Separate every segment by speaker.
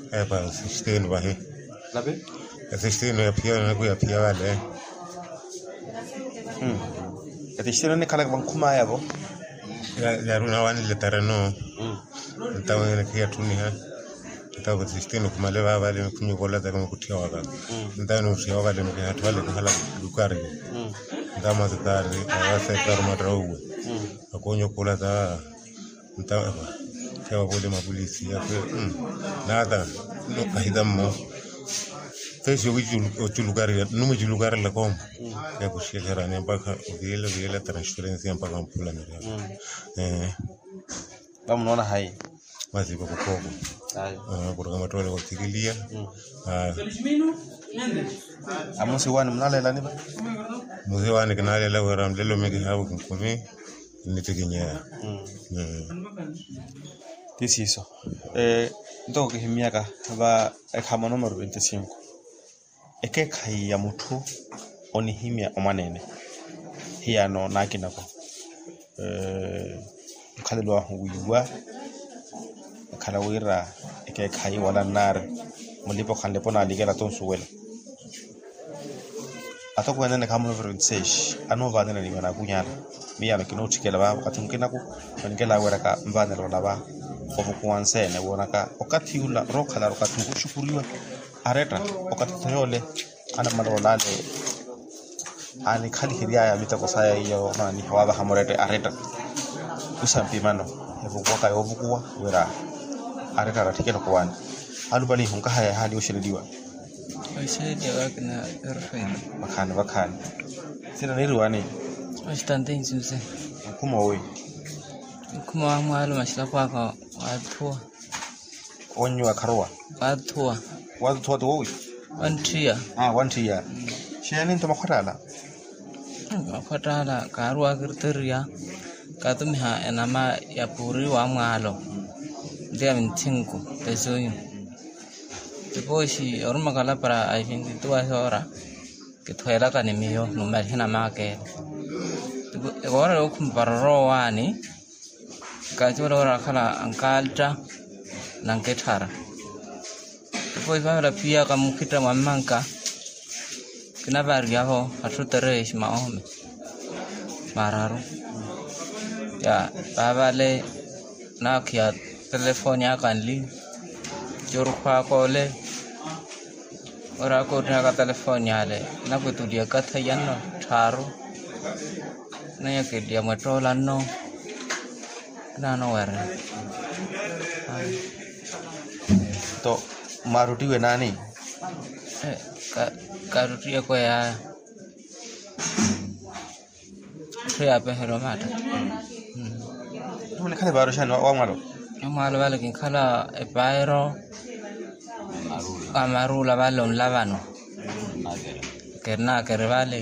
Speaker 1: pa sisteni ba he
Speaker 2: labe
Speaker 1: sisteni ya pia na ku ya pia wale
Speaker 2: ati shiro ne kala ban kuma yabo
Speaker 1: ya runa wani le terreno ntawe ne kia tunia ntawe sisteni kuma le ba le kunyo kola za kama kutia waka ntano usia waka le mkia twale kala dukari ndama zikari awasa karo madrawu akonyo kola za ntawe kwa wale mapolisi ya nada no kahidamo Tesi ocho lugares, no me lugar la com. Ya pues que era ni mpaka vile transferencia mpaka mpula ni.
Speaker 2: Vamos na hai.
Speaker 1: Basi kwa koko. Kwa kama tuwale kwa tikilia.
Speaker 2: Amusi wani mnalela ni ba?
Speaker 1: Muzi wani kinalela wera mlelo megi hawo kumkumi nitikinya.
Speaker 2: Tisiso. Ndo ke miaka ba ekama numero 25. Eke kai ya mutu oni himia omanene hiya no nakina ko khalelwa huwa khala wira eke kai wala nar mulipo khanle pona ligela ton suwela atoko wena ne kamu versesh ano vana ne ngana kunyala miya kino tikela ba katumkina ko ngela wera ka mbana lo laba obukuanse ne wona ka okathiula ro khala ro katungu shukuriwa areta okatthole ana malolale ani khali hiria ya mitako saya iyo nani hawa hamorete areta usampi mano ebukoka yobukuwa wera areta ratikelo kwani alubali hunka haya hali ushiridiwa
Speaker 3: Oishedi wakina erfaida
Speaker 2: bakhan sina niruani
Speaker 3: ostante insimse
Speaker 2: kuma we
Speaker 3: kuma mwalu mashila kwako watua
Speaker 2: onyu akarwa watua to we
Speaker 3: wantia
Speaker 2: wantia sheni ntoma
Speaker 3: khatala karwa kirteria katumha enama ya puri wa mwalo ndia mtinku tesoyu tiposhi oruma kala para I think tuwa hora kitwela kanimiyo numeri hina make ora ukumbaro wani kachora ora kala ankalta nankethara tiposhi vara pia kamukita mamanka kina bargaho atuteresh maome mararu ya babale na kia telefoni akanli jorukwa kole ora ko na telefoni ale na kutudia kathayanno tharo na yake dia matola no na no wera
Speaker 2: to maruti we nani
Speaker 3: karuti ko ya Kaya pehero mata.
Speaker 2: Tule kale baro shano wa malo.
Speaker 3: Malo wale kin kala e bairo amarula balon lavano. Kerna kervale.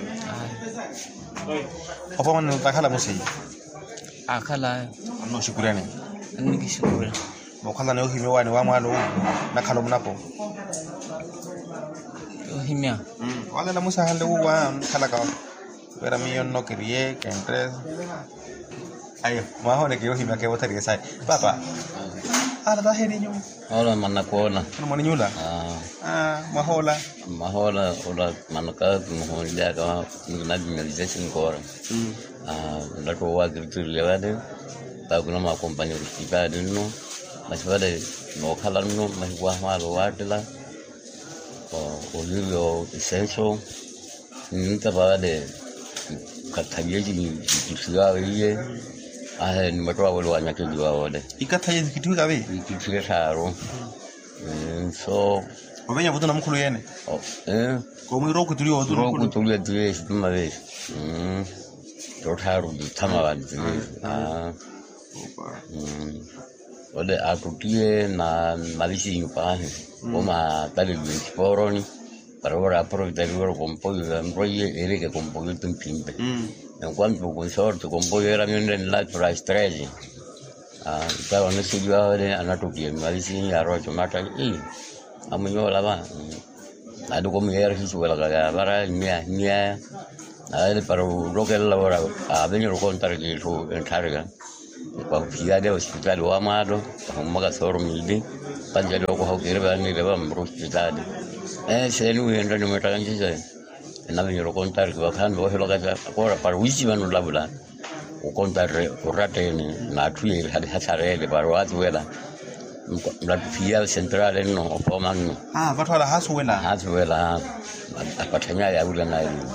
Speaker 2: Opo man takala musi.
Speaker 3: Akala
Speaker 2: No shukurani.
Speaker 3: niki shukura.
Speaker 2: Mo kala no himi wani wa malo na kalo mnapo.
Speaker 3: Himia.
Speaker 2: Wala la musa hande wa kala ka. Pero mío no quería que entres. Ay, más o menos que yo me quedo hasta que sai. Papá. Ahora da niño.
Speaker 4: Ahora manakona.
Speaker 2: No maniñula. Mahola.
Speaker 4: Mahola ola manaka mohonja ka nagimalization kora. La ko wa kirtu lewade. Ta kuna ma compañero tipa de no. Mas vale no khala no mas wa malo watela. O lilo essential. Nunca va de kathayeji kituga wiye ni matwa wolo anyake diwa wode
Speaker 2: Ikathayeji kituga we
Speaker 4: kituga saro so
Speaker 2: obenya buto namukulu yene ko mu roku tuli oduro
Speaker 4: roku tuli tuli sima we tharu thama wa ode akutie na malisi nyupa oma tali sporoni para ora aprovechar el compollo de rollo era que compollo tan pimpe en cuanto con sorte compollo era mio nella tra stresi pero no se dio a nato que me dice arroz tomate amunyo la va ado como era que su la para mia para lo que la hora a venir a contar que su encarga kwa kufikia hospitali wa Mado mmoja soro midi panja loko haukire bani leba mbro hospitali seni uenda nimetangisha na vinyo kontar kwa kan bo heloka kwa parwisi banu labula ukontar urate ni na tuye hadi hasarele barwatu wela mlapia central no opoman
Speaker 2: watu wala hasuwela
Speaker 4: apatanya ya ule na hiyo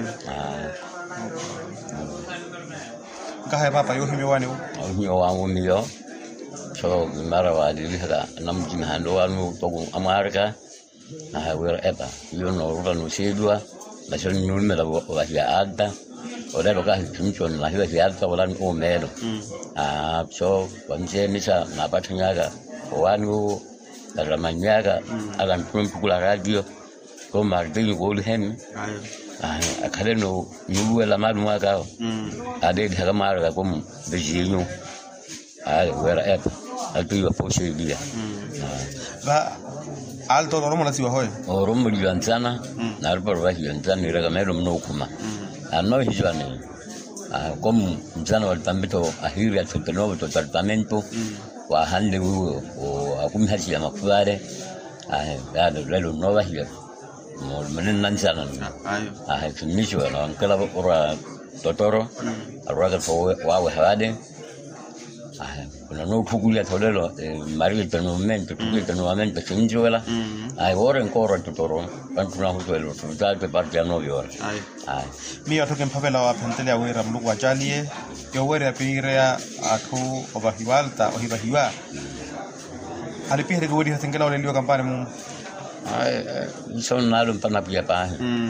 Speaker 2: Kahaya papa yo himiwani
Speaker 4: hiyo wangu mio so mara wali hada namji hando wanu to America wera eba yo no ruba no sidwa na sio nyume la ya ada ora loka kimchon la hiyo ada wala o melo so wanje nisa na patanyaga wanu la manyaga ala mpukula radio ko mardi go hen akaleno yuwela malu mwaka ade daga mara ko de jinyo wera eba altu poshe dia
Speaker 2: ba alto romo la siwa hoy
Speaker 4: romo lianzana na arbar wa lianzana ni raga melo mno kuma no hijani kom mzana wal tambito ahiri al tutano to tratamiento wa hande o akumhaji ya makware ya lelo no wa hiya menen nanzana tunisho na kala ora totoro araga fo wa hade kuna no kugulia tolelo mari tonomento tonomento sinjola ora ancora totoro antuna hotelo tutate parte no ora
Speaker 2: mi atoke mpavela wa pentele ya wera mlugu ajalie yo wera pirea atu obahivalta ohivahiwa alipihre godi hatengela ole liwa kampani mu
Speaker 4: son nalo mpana pia pa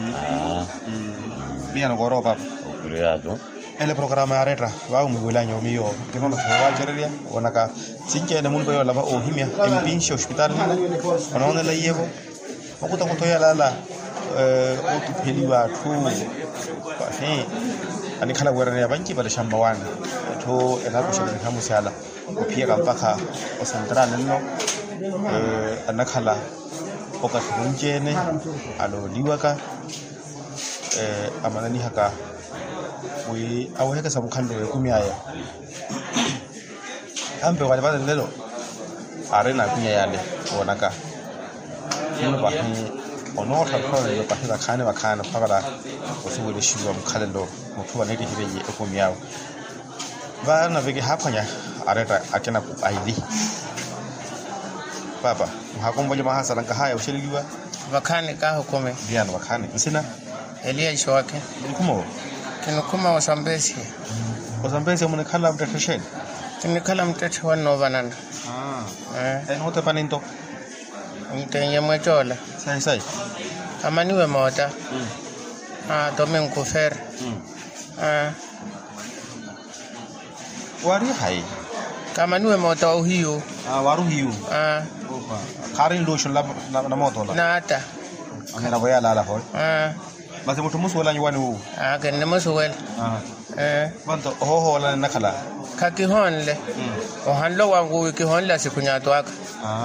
Speaker 2: mi ano goro papa
Speaker 4: obrigado
Speaker 2: ele programa areta wa umwilanyo mio kinono kwa jereria onaka sinje na mulbo yola ba ohimia empinshi hospital onaona la yebo okuta kutoya lala otu peliwa tu ba ani khala wera ya banki bale shamba wana to ena ko shebe kamu sala ko pia kampaka o central no anakhala oka tunjene alo liwaka amanani haka we aweka samkhando yekumiyaya ambe wale bale lelo arena kunya yale onaka muno ba ono thakho yo kahira khane bakhana phagala usuwele shiwa mkhalelo muthu bane dihibeje ekumiyawo bana beke haphanya areta akena ku aidi papa hakomboje mahasana kahaya usheliwa
Speaker 3: bakhane ka hukome
Speaker 2: diana bakhane nsina
Speaker 3: elia shwake
Speaker 2: kumo
Speaker 3: kinokuma wasambesi
Speaker 2: mune khala mtetesheni
Speaker 3: tinikhala mtethe wa novanana
Speaker 2: enote paninto
Speaker 3: mtenye mwetola
Speaker 2: sai
Speaker 3: amaniwe mota domen kufer
Speaker 2: wari hai
Speaker 3: kamaniwe mota uhiyo
Speaker 2: waru hiyo karin lotion la moto la
Speaker 3: nata
Speaker 2: akena boya la hol basi mutu musu wala nyuani wu
Speaker 3: kenne musu wel
Speaker 2: banto hoho la nakala
Speaker 3: kaki honle o hanlo wangu ki honla sikunya to aka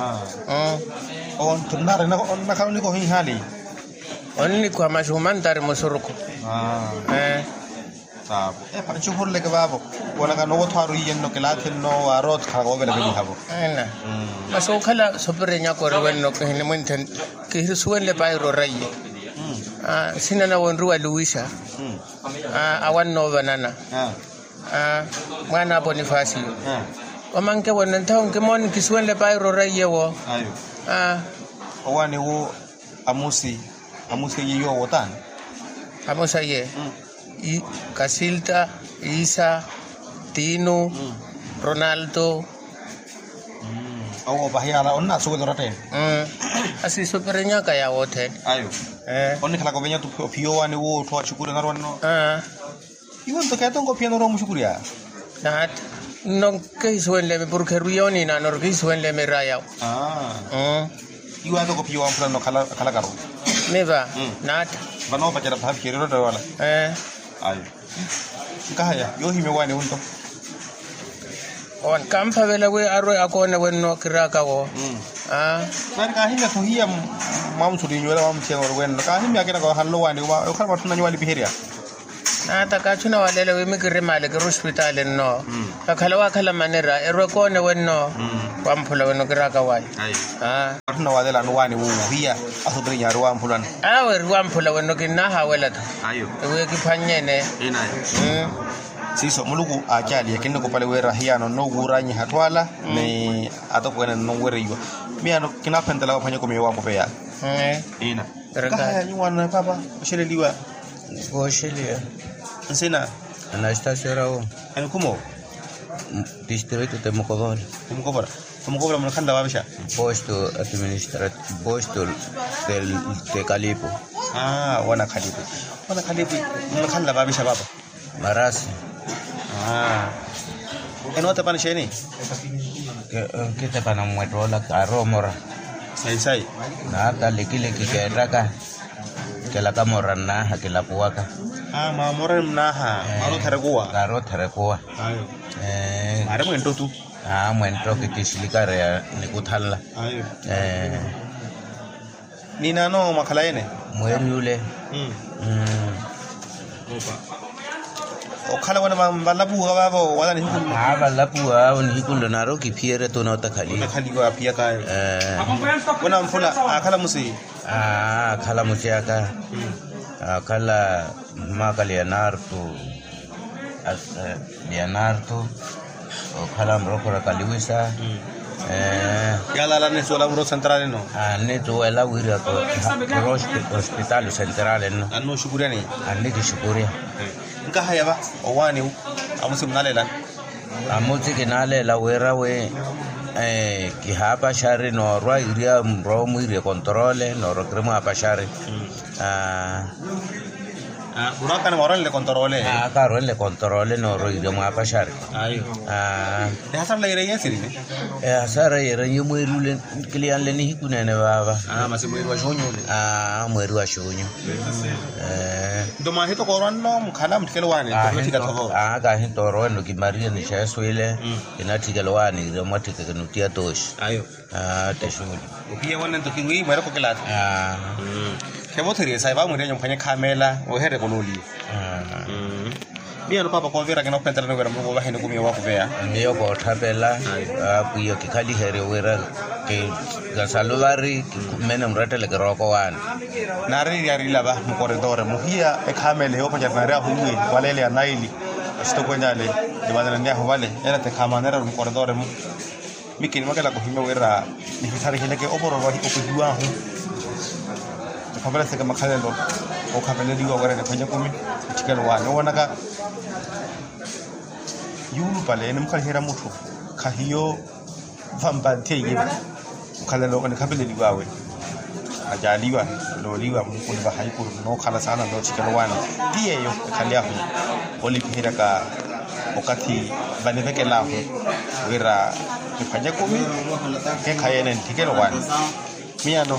Speaker 2: on tunare na on nakalo ni ko hin hali
Speaker 3: onni kwa mashuman dar musuruko
Speaker 2: tab pa chuhur le ke babo wala ka no tharu yen no kala thin no arot kha go bele ni habo
Speaker 3: na maso khala sopre nya ko wen no ke ni munten ke hirsuwen le bayro rayi sinana wonruwa Luisa awan no banana mwana Bonifacio omanke wonen taon ke mon kiswen le bayro rayi wo
Speaker 2: owani wo amusi yo wotan
Speaker 3: amusa ye Casilta Isa Tino Ronaldo
Speaker 2: awo bahiyala onna suwe rote
Speaker 3: asi supernya kaya wote
Speaker 2: ayo onni kala ko benya tu pio wani wo to chukure ngarwanno iwon to kato ngo piano ro mushukuria
Speaker 3: nat non ke suenle porque rioni na nor ke suenle me raya
Speaker 2: iwa to ko pio am no kala karo
Speaker 3: neva nat
Speaker 2: bano pa jara bhab kiro do wala ayo kahaya yo hime wani unto
Speaker 3: on kampa vela we arro akone wenno kiraka wo
Speaker 2: Kan kahimya to hiya mam suri nyola mam tiang or wen kahimya kena ko hallo wani wa o khalma tunani wali biheria
Speaker 3: ata ka tshuna walela we mikiri male ke hospital no ka khala wa khala manera erwe kone wenno wa mphula wenno ke raka wa
Speaker 2: tuna walela no wani hiya asubri nyaru wa mphulana
Speaker 3: awe wa mphula wenno ke na ha wela
Speaker 2: ayo
Speaker 3: we ke phanyene
Speaker 2: siso muluku ajali yakende ko pale wera hiya no guranyi hatwala ni atakwena no weriyo miano kinapendela wafanye ko mewa ko peya ina kaya ni wana papa usheleliwa
Speaker 3: Oshelia.
Speaker 2: Nsina
Speaker 3: Anastasia Rao.
Speaker 2: Ankumo
Speaker 3: Distrito de Mocovara.
Speaker 2: Mocovara mnakanda wabisha.
Speaker 3: Posto administrativo, posto de Calipo.
Speaker 2: Wana Calipo. Mnakanda wabisha baba.
Speaker 3: Marasi.
Speaker 2: Eno te panisheni.
Speaker 3: Que te pana muetrola aromora.
Speaker 2: Sai.
Speaker 3: Na kale que raka. Que la camorra naja que la puaca.
Speaker 2: Ma morra naja. Aro taragoa.
Speaker 3: Ayo.
Speaker 2: Mare muento tu.
Speaker 3: Muento que kishilika rea ni kuthala.
Speaker 2: Ayo. Nina no makalaene.
Speaker 3: Mueriule.
Speaker 2: Okhala wana mbalabu babo wala ni hikulu.
Speaker 3: Balabu hao ni hikulu naro kipiere to na utakali.
Speaker 2: Utakali kwa pia kayo. Wana mfula akala musi.
Speaker 3: Akala musi aka. Akala maka Leonardo. Okala mroko kaliwisa.
Speaker 2: Yala la neso la buro centrale no.
Speaker 3: Neto ela wira ko hospital centrale no.
Speaker 2: Anno shukuriani.
Speaker 3: Aniki shukuria.
Speaker 2: Nka haya ba owani amusi mnalela.
Speaker 3: Amusi kinalela wera we ki hapa shari no rwa iria mromu iria controle no rokremo hapa shari.
Speaker 2: Buraka na moral le controle.
Speaker 3: Karo le controle no ro iria mo hapa shari.
Speaker 2: Ayo. De hasar la iria siri ne.
Speaker 3: Hasara ira yumo irule kilian le ni hikunene baba.
Speaker 2: Masi mweru wa shonyo le.
Speaker 3: Mweru wa shonyo.
Speaker 2: Ndo mahito ko ranno mkhala mtikelo wani tika toho.
Speaker 3: Ka hito ro no kimaria ni shaswile inatika lwani ndo matika kanutia tosh.
Speaker 2: Ayo.
Speaker 3: Teshuli.
Speaker 2: Upia wana ndo kinwi mwero ko kelata. Kemo thiri sai ba mwere nyomphanya khamela o here kololi. Mia no papa ko vera ke no pentela no vera mo ba hene ko miwa ko bea.
Speaker 3: Miyo ko thapela puyo ke khali here wera ke ga salolari mena mratele ke roko wana.
Speaker 2: Nari ya rila ba mo corridor mo hiya e khamele ho panja na ra huwi walele anaili. Sto ko nyale de badana nya ho vale era te khamanera mo corridor mo. Mikini makala ko hime wera ni hitari hele ke oporo ba ko duwa ho. Kabla se kama khalelo o khabele diwa wera ne phanya komi tikelo wa no wana ka yulu pale ne mkhali hera muthu khahiyo vamba theye khalelo ne khabele diwa we ajaliwa lo liwa mkuni ba haikuru no khala sana no tikelo wana diyeyo khalia ho oli hera ka okati baneveke la ho wera ne phanya komi ke khayene tikelo wana miano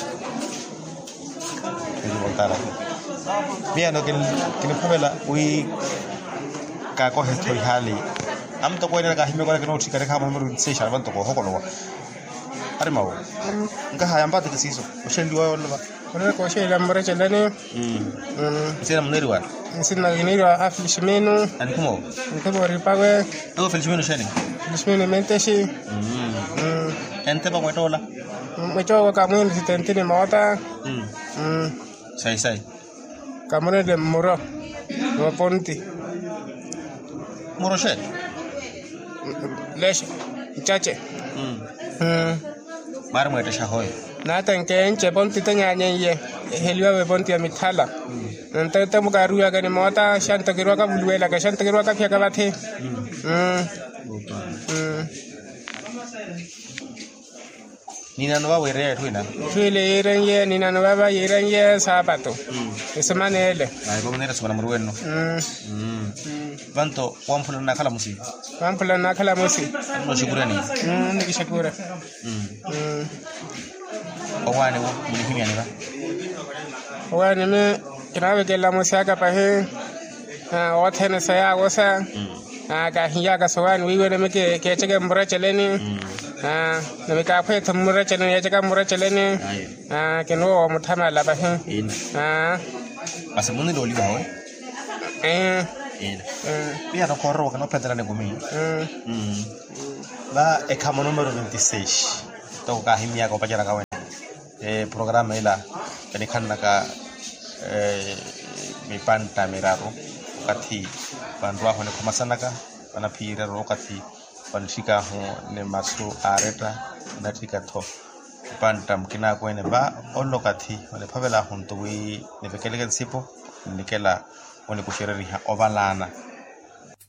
Speaker 2: Mia no kin pamela we ka ko he thoi hali am to ko ne ka hime ko ke no thikare kha mo se sharban to ko hokolo are mawo nga ha yamba te siso o shendi wa wala ba
Speaker 3: Kuna ko she lambara chalane
Speaker 2: sina mneri wa
Speaker 3: sina ginira aflishmeno
Speaker 2: ani kumo
Speaker 3: ko ripawe
Speaker 2: no felishmeno sheni
Speaker 3: felishmeno menteshi
Speaker 2: ente ba mwetola
Speaker 3: mwecho ka mwini sitentini mawata
Speaker 2: sai
Speaker 3: kamone de muro no ponti
Speaker 2: muro she
Speaker 3: lesh chache
Speaker 2: mar mwete shahoy
Speaker 3: na tanke enche ponti tanya nye heliwa we ponti ya mithala nta te mugaru ya gani mawata shanta kirwa ka bulwela ka shanta kirwa ka pya ka bathe
Speaker 2: Nina no va a ir tuina.
Speaker 3: Tuile irenye nina no va irenye sabato. Esemanele.
Speaker 2: Ay, vamos a ir a su bueno. Vanto, wampula na kala musi.
Speaker 3: Wampula na kala musi.
Speaker 2: No shukurani.
Speaker 3: Ni shukura.
Speaker 2: Owani wo mulihimi ani ba.
Speaker 3: Owani me kinawe ke la musi aka pa he. Wathene saya wasa. Ka hiya ka sawani wiwe me ke chege mbra cheleni. Na me ka phe thamura cheleni ya chega mbra cheleni. Ke no muthama la ba he. Asa
Speaker 2: muni doli ba ho. Pia no corro que no pendera negumi. Va e camo numero 26. To ka himia ko pajara ka wen. Programa ila kani kanna ka mi panta miraro kati bandwa hone komasana ka bana pira ro kati balshika ho ne masu areta natika to pantam kina ko ne ba ollo kati ole pavela hunto wi ne bekelegen sipo nikela one kushereri ha ovalana